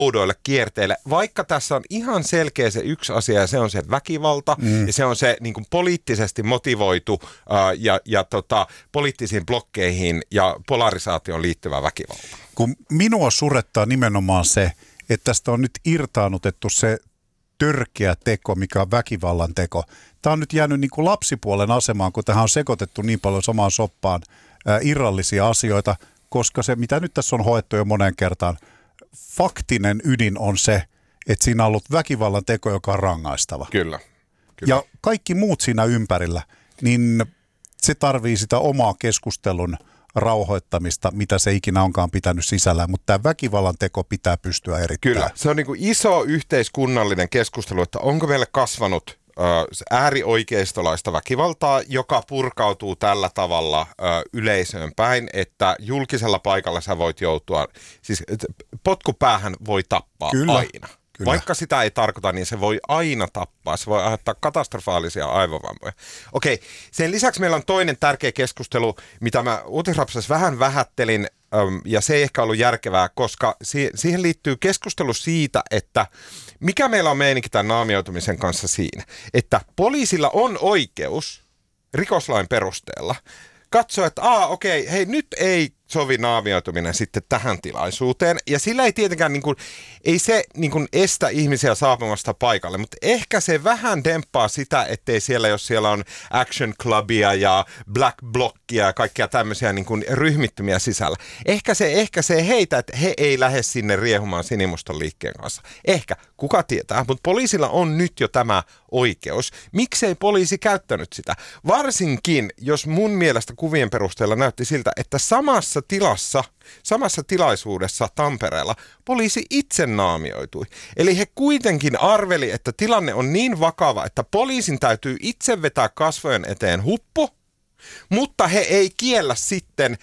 oudoille kierteille, vaikka tässä on ihan selkeä se yksi asia, ja se on se väkivalta, ja se on se niin kuin poliittisesti motivoitu ja poliittisiin blokkeihin ja polarisaatioon liittyvä väkivalta. Kun minua surettaa nimenomaan se, että tästä on nyt irtaannutettu se törkeä teko, mikä on väkivallan teko. Tämä on nyt jäänyt niin kuin lapsipuolen asemaan, kun tähän on sekoitettu niin paljon samaan soppaan irrallisia asioita, koska se, mitä nyt tässä on hoettu jo moneen kertaan, faktinen ydin on se, että siinä on ollut väkivallan teko, joka on rangaistava. Kyllä. Ja kaikki muut siinä ympärillä, niin se tarvii sitä omaa keskustelun rauhoittamista, mitä se ikinä onkaan pitänyt sisällään, mutta tämä väkivallan teko pitää pystyä erittämään. Kyllä, se on niin kuin iso yhteiskunnallinen keskustelu, että onko meille kasvanut äärioikeistolaista väkivaltaa, joka purkautuu tällä tavalla yleisöön päin, että julkisella paikalla sä voit joutua, siis potkupäähän voi tappaa aina. Kyllä. Vaikka sitä ei tarkoita, niin se voi aina tappaa. Se voi aiheuttaa katastrofaalisia aivovammoja. Okei, sen lisäksi meillä on toinen tärkeä keskustelu, mitä mä Uutisrapsassa vähän vähättelin, ja se ei ehkä ollut järkevää, koska siihen liittyy keskustelu siitä, että mikä meillä on meininki tämän naamioitumisen kanssa siinä, että poliisilla on oikeus rikoslain perusteella katsoa, että hei, nyt ei sovi naamioituminen sitten tähän tilaisuuteen. Ja sillä ei tietenkään, ei se estä ihmisiä saapumasta paikalle, mutta ehkä se vähän demppaa sitä, ettei siellä, jos siellä on Action Clubia ja Black Blockia ja kaikkia tämmöisiä ryhmittymiä sisällä. Ehkä se heitä, että he ei lähde sinne riehumaan sinimuston liikkeen kanssa. Ehkä, kuka tietää, mutta poliisilla on nyt jo tämä oikeus. Miksei poliisi käyttänyt sitä? Varsinkin, jos mun mielestä kuvien perusteella näytti siltä, että samassa tilaisuudessa Tampereella poliisi itse naamioitui. Eli he kuitenkin arveli, että tilanne on niin vakava, että poliisin täytyy itse vetää kasvojen eteen huppu, mutta he ei kiellä sitten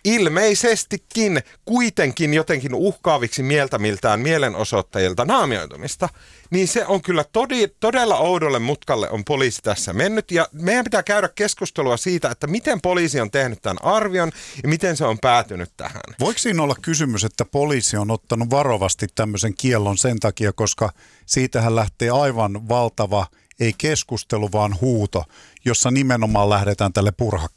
ilmeisestikin kuitenkin jotenkin uhkaaviksi mieltämiltään mielenosoittajilta naamioitumista, niin se on kyllä todella oudolle mutkalle on poliisi tässä mennyt. Ja meidän pitää käydä keskustelua siitä, että miten poliisi on tehnyt tämän arvion ja miten se on päätynyt tähän. Voiko siinä olla kysymys, että poliisi on ottanut varovasti tämmöisen kiellon sen takia, koska siitähän lähtee aivan valtava, ei keskustelu, vaan huuto, jossa nimenomaan lähdetään tälle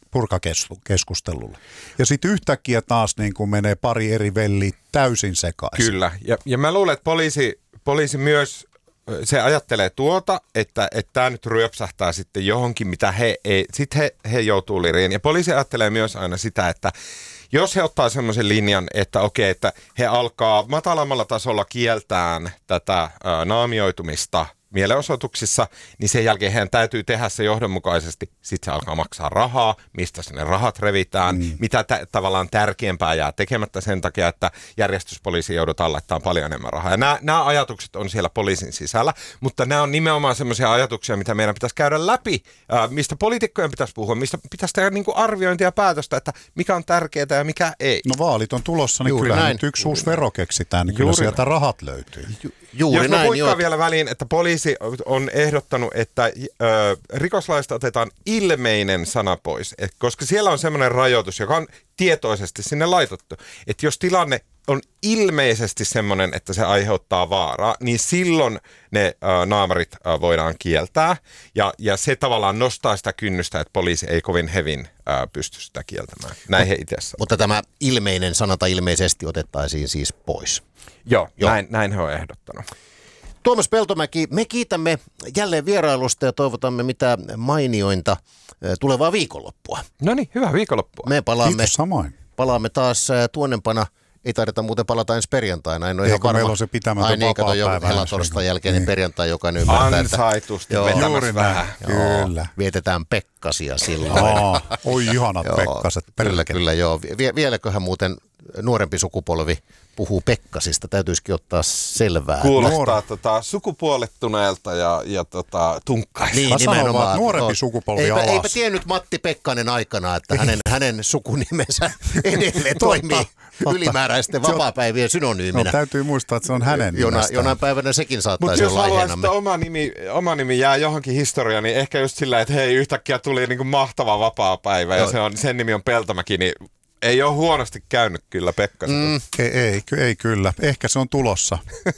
purkakeskustelulle. Ja sitten yhtäkkiä taas niin kuin menee pari eri velliä täysin sekaisin. Kyllä, ja mä luulen, että poliisi myös, se ajattelee että tämä nyt ryöpsähtää sitten johonkin, mitä sitten he joutuu liriin. Ja poliisi ajattelee myös aina sitä, että jos he ottaa semmoisen linjan, että okei, että he alkaa matalammalla tasolla kieltään tätä naamioitumista mielenosoituksissa, niin sen jälkeen heidän täytyy tehdä se johdonmukaisesti. Sitten se alkaa maksaa rahaa, mistä ne rahat revitään, mitä tavallaan tärkeämpää jää tekemättä sen takia, että järjestyspoliisi joudutaan laittamaan paljon enemmän rahaa. Ja nämä ajatukset on siellä poliisin sisällä, mutta nämä on nimenomaan semmoisia ajatuksia, mitä meidän pitäisi käydä läpi, mistä poliitikkojen pitäisi puhua, mistä pitäisi tehdä arviointia ja päätöstä, että mikä on tärkeää ja mikä ei. No vaalit on tulossa, niin kyllähän nyt yksi uusi vero keksitään, niin kyllä sieltä rahat löytyy. Jos mä poikkaan vielä väliin, että poliisi on ehdottanut, että rikoslaista otetaan ilmeinen sana pois, koska siellä on semmoinen rajoitus, joka on tietoisesti sinne laitettu, että jos tilanne on ilmeisesti semmoinen, että se aiheuttaa vaaraa, niin silloin ne naamarit voidaan kieltää ja se tavallaan nostaa sitä kynnystä, että poliisi ei kovin hevin pysty sitä kieltämään. Näin he itse sanoo. Mutta tämä ilmeinen sana tai ilmeisesti otettaisiin siis pois. Joo. Näin he on ehdottanut. Tuomas Peltomäki, me kiitämme jälleen vierailusta ja toivotamme mitä mainiointa tulevaa viikonloppua. No niin, hyvää viikonloppua. Me Kiitos samoin. Palaamme taas tuonnempana. Ei taideta muuten palata ensi perjantaina. En ole ihan varma. Meillä on se pitämätön vapaa-päivä. Helatorstai jälkeinen perjantai, jokainen ymmärtää. Ansaitusti vetämässä vähän. Kyllä. Vietetään Pekkasia silloin. Oi ihanat Pekkaset. Kyllä joo. Vieläköhän muuten nuorempi sukupolvi puhuu Pekkasista, täytyisikin ottaa selvää. Kuulostaa sukupuolettuneelta ja tunkkaiselta. Niin, nimenomaan. Nuorempi sukupolvi alas. Eipä tiennyt Matti Pekkanen aikana, että hänen sukunimensä edelleen toimii ylimääräisten vapaapäivien synonyyminä. No, täytyy muistaa, että se on hänen nimestään. Jonain päivänä sekin saattaisi olla aiheenamme. Mutta jos haluaa, että oma nimi jää johonkin historiaan, niin ehkä just sillä, että hei, yhtäkkiä tuli niin kuin mahtava vapaapäivä ja sen nimi on Peltomäki, niin ei ole huonosti käynyt kyllä Pekkaselta. Ei kyllä. Ehkä se on tulossa.